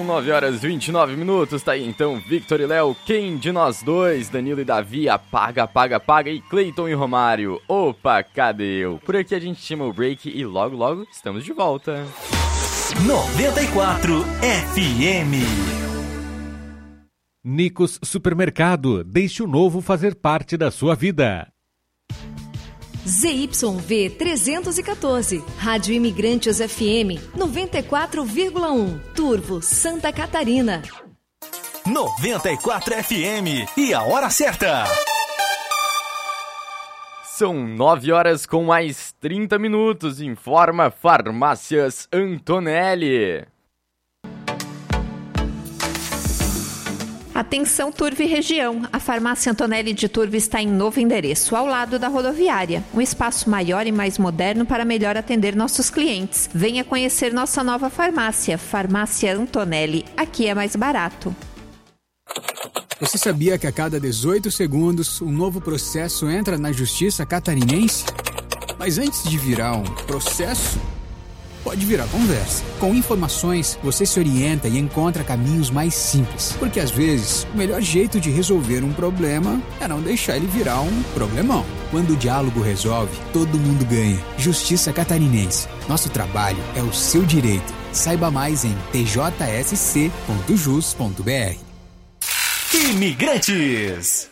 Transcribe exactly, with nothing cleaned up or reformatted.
nove horas e vinte e nove minutos, tá aí então Victor e Léo, quem de nós dois? Danilo e Davi, apaga, apaga, apaga, e Cleiton e Romário, opa, cadê eu? Por aqui a gente chama o break e logo, logo estamos de volta. noventa e quatro F M. Nicos Supermercado, deixe o novo fazer parte da sua vida. Z Y V trezentos e quatorze, Rádio Imigrantes F M noventa e quatro vírgula um, Turvo, Santa Catarina. noventa e quatro F M e a hora certa. São nove horas com mais trinta minutos, informa Farmácias Antonelli. Atenção Turvo e região, a Farmácia Antonelli de Turvo está em novo endereço, ao lado da rodoviária. Um espaço maior e mais moderno para melhor atender nossos clientes. Venha conhecer nossa nova farmácia, Farmácia Antonelli. Aqui é mais barato. Você sabia que a cada dezoito segundos um novo processo entra na Justiça Catarinense? Mas antes de virar um processo, pode virar conversa. Com informações, você se orienta e encontra caminhos mais simples. Porque às vezes, o melhor jeito de resolver um problema é não deixar ele virar um problemão. Quando o diálogo resolve, todo mundo ganha. Justiça Catarinense. Nosso trabalho é o seu direito. Saiba mais em t j s c ponto jus ponto b r. Imigrantes.